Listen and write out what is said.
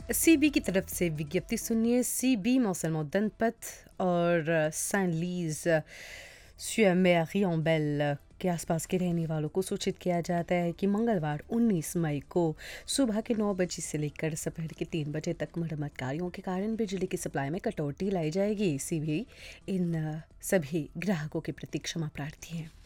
CB की तरफ से विज्ञप्ति सुनिए। सीबी मौसम जनपद और सैन लीज सुएमेरियोंबेल के आसपास के रहने वालों को सूचित किया जाता है कि मंगलवार 19 मई को सुबह के 9 बजे से लेकर दोपहर के 3 बजे तक मरम्मत कार्यों के कारण बिजली की सप्लाई में कटौती लाई जाएगी। सीबी इन सभी ग्राहकों के प्रति क्षमा प्रार्थी है।